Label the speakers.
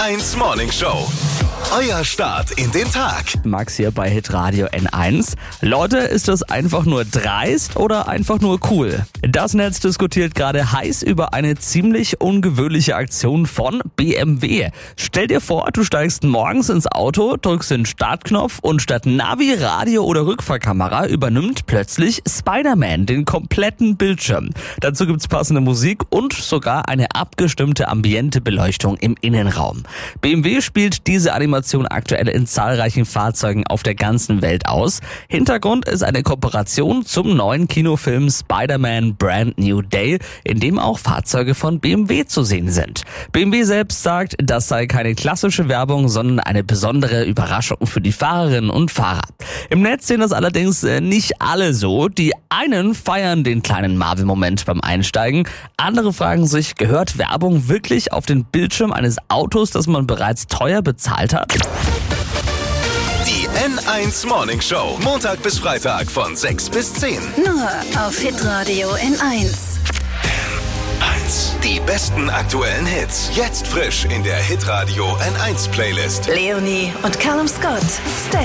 Speaker 1: N1 Morning Show. Euer Start in den Tag.
Speaker 2: Max hier bei Hitradio N1. Leute, ist das einfach nur dreist oder einfach nur cool? Das Netz diskutiert gerade heiß über eine ziemlich ungewöhnliche Aktion von BMW. Stell dir vor, du steigst morgens ins Auto, drückst den Startknopf und statt Navi, Radio oder Rückfahrkamera übernimmt plötzlich Spider-Man den kompletten Bildschirm. Dazu gibt's passende Musik und sogar eine abgestimmte Ambientebeleuchtung im Innenraum. BMW spielt diese Animation aktuell in zahlreichen Fahrzeugen auf der ganzen Welt aus. Hintergrund ist eine Kooperation zum neuen Kinofilm Spider-Man Brand New Day, in dem auch Fahrzeuge von BMW zu sehen sind. BMW selbst sagt, das sei keine klassische Werbung, sondern eine besondere Überraschung für die Fahrerinnen und Fahrer. Im Netz sehen das allerdings nicht alle so. Die einen feiern den kleinen Marvel-Moment beim Einsteigen. Andere fragen sich, gehört Werbung wirklich auf den Bildschirm eines Autos, das man bereits teuer bezahlt hat?
Speaker 1: Die N1 Morning Show. Montag bis Freitag von 6 bis 10.
Speaker 3: Nur auf Hitradio N1.
Speaker 1: N1. Die besten aktuellen Hits. Jetzt frisch in der Hitradio N1 Playlist.
Speaker 3: Leonie und Callum Scott. Stay.